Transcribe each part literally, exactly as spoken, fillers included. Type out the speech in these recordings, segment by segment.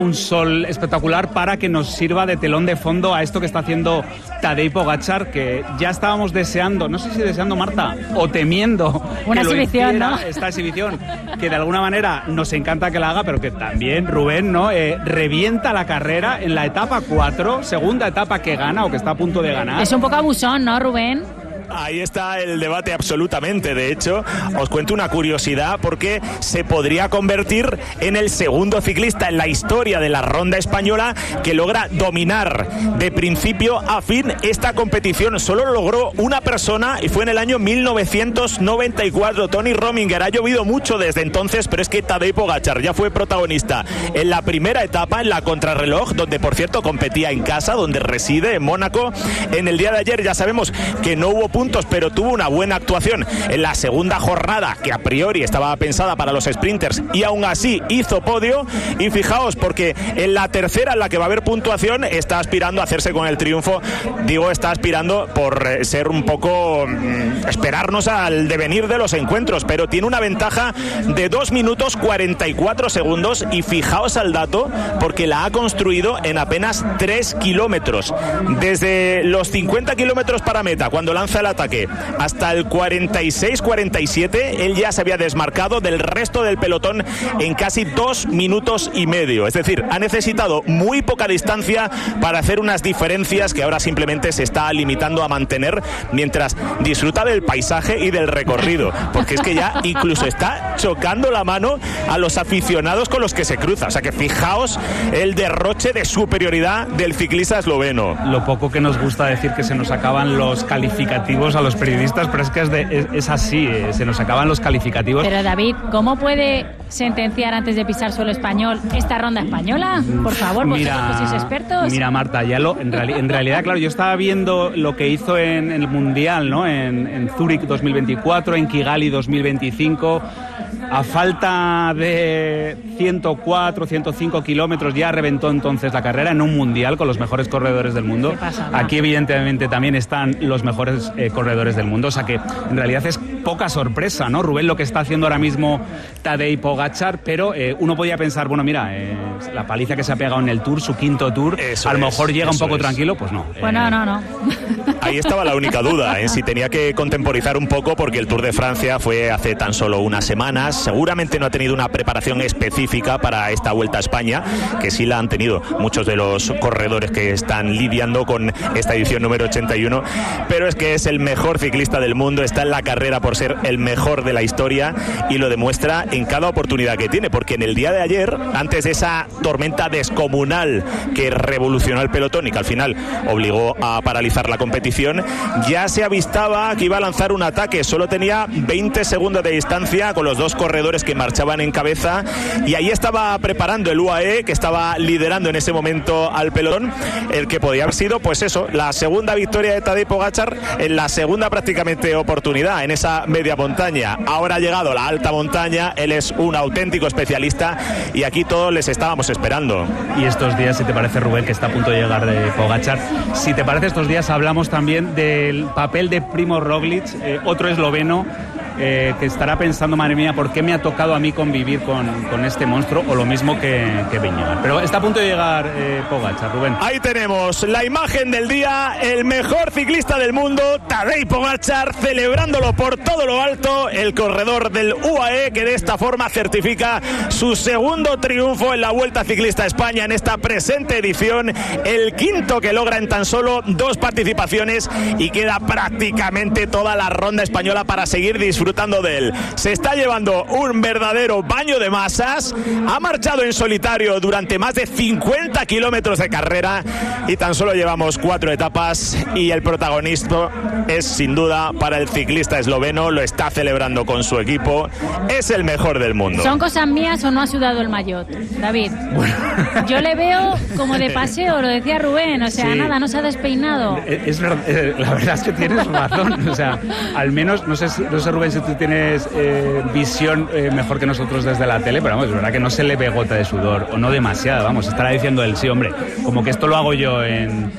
un sol espectacular para que nos sirva de telón de fondo a esto que está haciendo Tadej Pogačar, que ya estábamos deseando, no sé si deseando, Marta, o temiendo una que lo exhibición, hiciera, ¿no? Esta exhibición, que de alguna manera nos encanta que la haga, pero que también, Rubén, ¿no? Eh, revienta la carrera en la etapa cuatro, segunda etapa que gana o que está a punto de ganar. Es un poco abusón, ¿no, Rubén? Ahí está el debate absolutamente. De hecho, os cuento una curiosidad, porque se podría convertir en el segundo ciclista en la historia de la Ronda Española que logra dominar de principio a fin esta competición. Solo lo logró una persona y fue en el año mil novecientos noventa y cuatro, Tony Rominger. Ha llovido mucho desde entonces, pero es que Tadej Pogačar ya fue protagonista en la primera etapa, en la contrarreloj, donde por cierto competía en casa, donde reside, en Mónaco. En el día de ayer ya sabemos que no hubo puntos, pero tuvo una buena actuación en la segunda jornada, que a priori estaba pensada para los sprinters, y aún así hizo podio. Y fijaos, porque en la tercera, en la que va a haber puntuación, está aspirando a hacerse con el triunfo. Digo, está aspirando por ser un poco mmm, esperarnos al devenir de los encuentros, pero tiene una ventaja de dos minutos cuarenta y cuatro segundos, y fijaos al dato, porque la ha construido en apenas tres kilómetros. Desde los cincuenta kilómetros para meta, cuando lanza el ataque, hasta el cuarenta y seis cuarenta y siete, él ya se había desmarcado del resto del pelotón en casi dos minutos y medio. Es decir, ha necesitado muy poca distancia para hacer unas diferencias que ahora simplemente se está limitando a mantener mientras disfruta del paisaje y del recorrido, porque es que ya incluso está chocando la mano a los aficionados con los que se cruza. O sea que fijaos el derroche de superioridad del ciclista esloveno. Lo poco que nos gusta decir que se nos acaban los calificativos a los periodistas, pero es que es, de, es, es así, eh, se nos acaban los calificativos. Pero David, ¿cómo puede sentenciar antes de pisar suelo español esta ronda española? Por favor, vosotros que sois expertos. Mira, Marta, ya lo, en, reali- en realidad, claro, yo estaba viendo lo que hizo en, en el Mundial, ¿no? En, en Zúrich dos mil veinticuatro, en Kigali dos mil veinticinco. A falta de ciento cuatro, ciento cinco kilómetros ya reventó entonces la carrera en un mundial con los mejores corredores del mundo. Aquí evidentemente también están los mejores eh, corredores del mundo, o sea que en realidad es poca sorpresa, ¿no, Rubén, lo que está haciendo ahora mismo Tadej Pogačar? Pero eh, uno podía pensar, bueno, mira, eh, la paliza que se ha pegado en el Tour, su quinto Tour, eso a lo es, mejor llega un poco es. tranquilo, pues no. Pues no, no, no. Ahí estaba la única duda, ¿eh? Si tenía que contemporizar un poco, porque el Tour de Francia fue hace tan solo unas semanas. Seguramente no ha tenido una preparación específica para esta Vuelta a España, que sí la han tenido muchos de los corredores que están lidiando con esta edición número ochenta y uno, pero es que es el mejor ciclista del mundo, está en la carrera por ser el mejor de la historia, y lo demuestra en cada oportunidad que tiene, porque en el día de ayer, antes de esa tormenta descomunal que revolucionó el pelotón y que al final obligó a paralizar la competición, ya se avistaba que iba a lanzar un ataque. Solo tenía veinte segundos de distancia con los dos corredores que marchaban en cabeza, y ahí estaba preparando el U A E, que estaba liderando en ese momento al pelotón, el que podía haber sido, pues eso, la segunda victoria de Tadej Pogačar en la segunda prácticamente oportunidad en esa media montaña. Ahora ha llegado la alta montaña, él es un auténtico especialista, y aquí todos les estábamos esperando. Y estos días, si te parece, Rubén, que está a punto de llegar de Pogačar, si te parece, estos días hablamos también del papel de Primo Roglic, eh, otro esloveno, Eh, que estará pensando, madre mía, ¿por qué me ha tocado a mí convivir con, con este monstruo? O lo mismo que, que Vingegaard. Pero está a punto de llegar eh, Pogačar, Rubén. Ahí tenemos la imagen del día, el mejor ciclista del mundo, Tadej Pogačar, celebrándolo por todo lo alto, el corredor del U A E, que de esta forma certifica su segundo triunfo en la Vuelta Ciclista a España en esta presente edición, el quinto que logra en tan solo dos participaciones, y queda prácticamente toda la Ronda Española para seguir disfrutando disfrutando de él. Se está llevando un verdadero baño de masas, ha marchado en solitario durante más de cincuenta kilómetros de carrera, y tan solo llevamos cuatro etapas, y el protagonismo es sin duda para el ciclista esloveno. Lo está celebrando con su equipo, es el mejor del mundo. ¿Son cosas mías o no ha sudado el maillot, David? Bueno. Yo le veo como de paseo, lo decía Rubén, o sea, sí. Nada, no se ha despeinado. Es, es verdad, la verdad es que tienes razón, o sea, al menos, no sé, no sé Rubén, si tú tienes eh, visión eh, mejor que nosotros desde la tele, pero vamos, es verdad que no se le ve gota de sudor, o no demasiada, vamos, estará diciendo él, sí, hombre, como que esto lo hago yo en,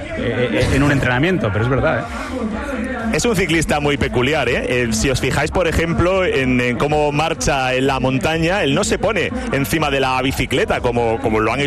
eh, en un entrenamiento, pero es verdad, ¿eh? Es un ciclista muy peculiar, ¿eh? Eh, si os fijáis, por ejemplo, en, en cómo marcha en la montaña, él no se pone encima de la bicicleta como, como lo han